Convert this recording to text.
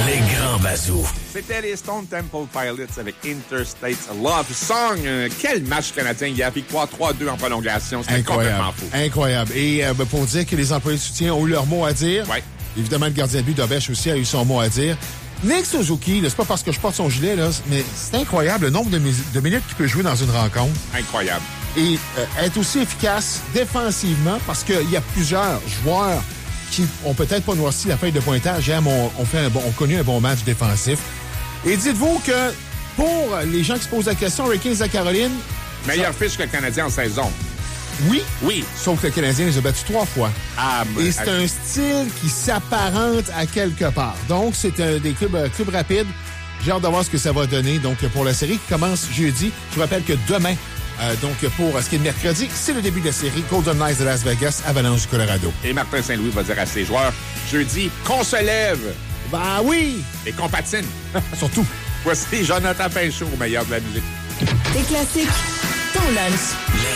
Les grands bazous. C'était les Stone Temple Pilots avec Interstate Love Song. Quel match canadien hier. Victoire 3-2 en prolongation. C'était complètement fou. Incroyable. Et pour dire que les employés de soutien ont eu leur mot à dire. Ouais. Évidemment, le gardien de but d'Obesch aussi a eu son mot à dire. Nick Suzuki, là, c'est pas parce que je porte son gilet, là, mais c'est incroyable le nombre de minutes qu'il peut jouer dans une rencontre. Incroyable. Et être aussi efficace défensivement, parce qu'il y a plusieurs joueurs qui ont peut-être pas noirci la feuille de pointage. Hier, ont connu un bon match défensif. Et dites-vous que pour les gens qui se posent la question, Hurricanes à Caroline... Meilleure fiche que le Canadien en saison. Oui. Sauf que le Canadien les a battus 3 fois. Et c'est un style qui s'apparente à quelque part. Donc, c'est des clubs rapides. J'ai hâte de voir ce que ça va donner. Donc, pour la série qui commence jeudi, je vous rappelle que demain, pour ce qui est de mercredi, c'est le début de la série Golden Knights de Las Vegas, Avalanche du Colorado. Et Martin Saint-Louis va dire à ses joueurs, jeudi, qu'on se lève. Ben oui! Et qu'on patine. Surtout. Voici Jonathan Pinchot au meilleur de la musique. Des classiques, ton lunch.